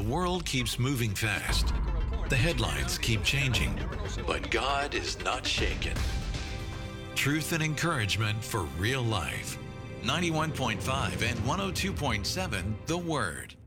The world keeps moving fast. The headlines keep changing, but God is not shaken. Truth and encouragement for real life. 91.5 and 102.7 The Word.